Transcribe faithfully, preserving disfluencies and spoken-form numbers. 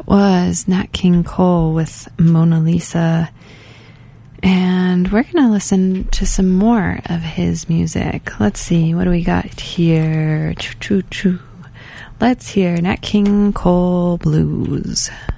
That was Nat King Cole with Mona Lisa. And we're going to listen to some more of his music. Let's see, what do we got here? Choo, choo, choo. Let's hear Nat King Cole Blues.